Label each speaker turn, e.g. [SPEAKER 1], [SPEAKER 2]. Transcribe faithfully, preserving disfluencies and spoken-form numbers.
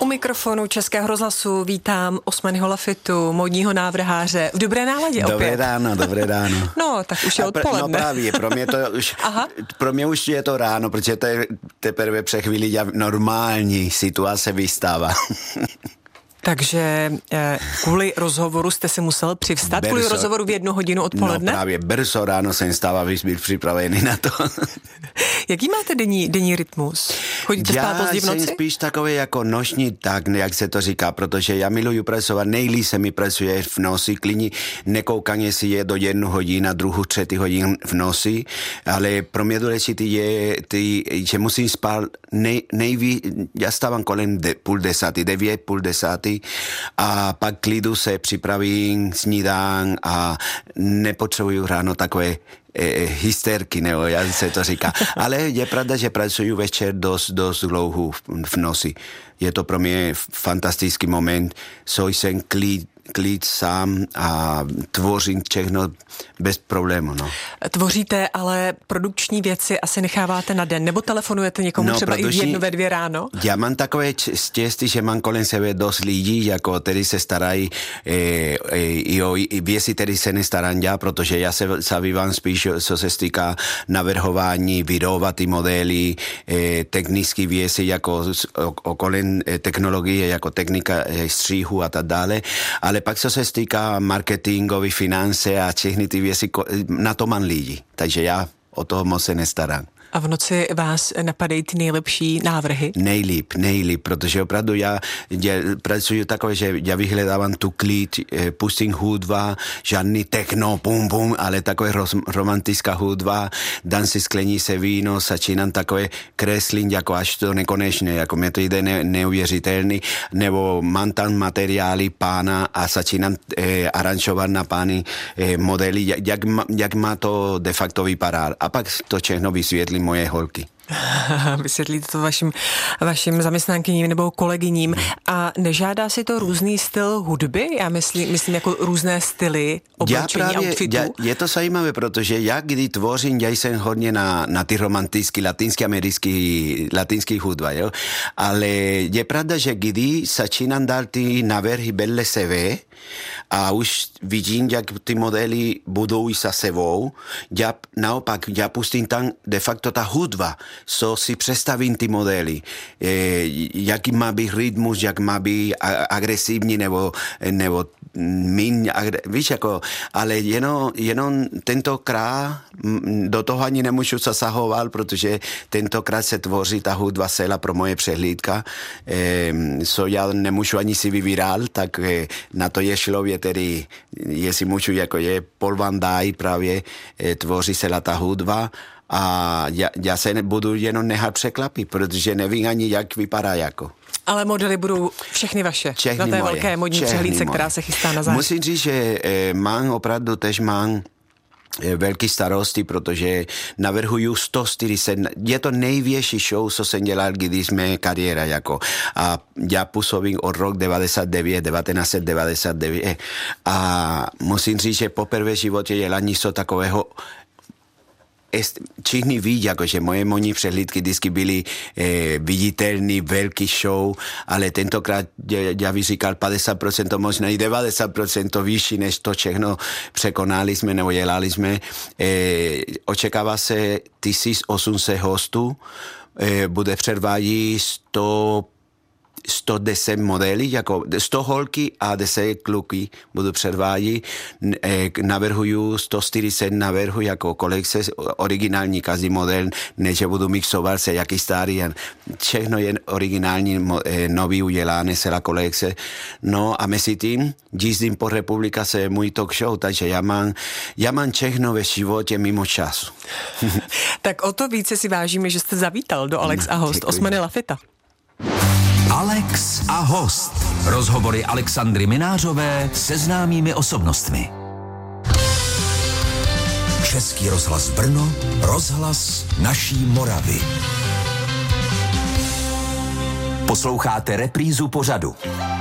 [SPEAKER 1] mikrofonu Českého rozhlasu vítám Osmanyho Lafitu, modního návrháře. V dobré náladě opět.
[SPEAKER 2] Dobré ráno, dobré ráno.
[SPEAKER 1] No, tak už je
[SPEAKER 2] pr-
[SPEAKER 1] odpoledne.
[SPEAKER 2] No právě, pro mě, to už, pro mě už je to ráno, protože to je teprve před chvíli normální situace vystává.
[SPEAKER 1] Takže eh, kvůli rozhovoru jste si musel přivstat,
[SPEAKER 2] Berso,
[SPEAKER 1] kvůli rozhovoru v jednu hodinu odpoledne?
[SPEAKER 2] No právě, brzo ráno jsem stával, abych byl připravený na to.
[SPEAKER 1] Jaký máte denní, denní rytmus? Chodíte
[SPEAKER 2] já
[SPEAKER 1] spát pozdě v noci?
[SPEAKER 2] Já jsem spíš takový jako noční tak, jak se to říká, protože já miluju pracovat, nejlíp se mi pracuje v noci, klidně nekoukaně si je do jednu hodinu, druhou, třetí hodin v noci, ale pro mě důležité je, ty, že musím spát nej, nejví, já stávám kolem de, půl desátý, devět, půl desátý, a pak klidu se připravím snídán a nepotřebuju ráno takové eh, hysterky, nebo jak se to říká. Ale je pravda, že pracuju večer dost, dost dlouho v, v noci. Je to pro mě fantastický moment, so jsem klid, klid sám a tvořím všechno bez problému. No.
[SPEAKER 1] Tvoříte, ale produkční věci asi necháváte na den, nebo telefonujete někomu no, třeba i v jednu, ve dvě ráno?
[SPEAKER 2] Já mám takové štěstí, že mám kolem sebe dost lidí, jako který se starají e, e, i o věci, který se nestarám já, protože já se zabývám spíš, co se týká navrhování, vyrobovat ty modely, e, technické věci, jako okolem technologie, jako technika e, stříhu a tak dále, ale pak co se týká marketingové finance a všechny ty věci, na to mám lidi, takže já o toho moc se nestarám.
[SPEAKER 1] A v noci vás napadají ty nejlepší návrhy?
[SPEAKER 2] Nejlíp, nejlíp, protože opravdu já, já pracuji takové, že já vyhledávám tu klid, pustím hudba, žádný techno, pum, pum, ale takové romantická hudba, dám si sklení se víno, začínám takové kreslení, jako až to nekonečné, jako mě to jde ne, neuvěřitelný, nebo mám tam materiály pána a začínám eh, aranžovat na pány eh, modely, jak, jak má to de facto vypadat. A pak to všechno vysvětlím moje holky.
[SPEAKER 1] Vysvětlíte to vašim, vašim zaměstnankyním nebo kolegyním. A nežádá si to různý styl hudby? Já myslím, myslím jako různé styly oblečení, outfitů.
[SPEAKER 2] Je to zajímavé, protože já, když tvořím, já jsem hodně na, na ty romantický, latinský, americký, latinský hudba, jo? Ale je pravda, že když začínám dát ty návrhy vedle sebe a už vidím, jak ty modely budou za sebou, já naopak, já pustím tam de facto ta hudba, so si představím ty modely, e, jaký má být rytmus, jak má být agresivní nebo, nebo míň, víš, jako, ale jenom, jenom tentokrát do toho ani nemůžu zasahovat, protože tentokrát se tvoří ta hudba celá pro moje přehlídka, e, so já nemůžu ani si vybírat, tak e, na to je člověk, který, jestli můžu, jako je Paul Van Dyke právě, e, tvoří celá ta hudba. A já, já se nebudu jenom nechat překlapit, protože nevím ani, jak vypadá jako.
[SPEAKER 1] Ale modely budou všechny vaše, všechny na té moje, velké modní přehlídce, moje. Která se chystá na září.
[SPEAKER 2] Musím říct, že eh, mám opravdu tež mám velký starosti, protože navrhuju sto čtyřicet, je to největší show, co jsem dělal, když jsme kariéra, jako. A já působím od rok devadesát devět, devatenáct set devadesát devět a musím říct, že poprvé v životě dělám něco takového. Všichni ví, jakože moje modní přehlídky vždycky byly eh, viditelný, velký show, ale tentokrát, já bych říkal padesát procent, možná i devadesát procent vyšší, než to všechno překonali jsme nebo dělali jsme. Eh, očekává se tisíc osm set hostů, eh, bude předvádět sto sto deset modelí, jako sto holky a deset kluky budu předvádět. Navrhuju sto čtyřicet navrhu jako kolekce, originální každý model, než budu mixovat se jaký starý. Všechno je originální, nový udělané, celá kolekce. No a mezi tím jízdím po republika se můj talk show, takže já mám, já mám všechno ve životě mimo času.
[SPEAKER 1] Tak o to více si vážíme, že jste zavítal do Alex a host Osmany Lafita.
[SPEAKER 3] Alex a host. Rozhovory Alexandry Minářové se známými osobnostmi. Český rozhlas Brno, rozhlas naší Moravy. Posloucháte reprízu pořadu.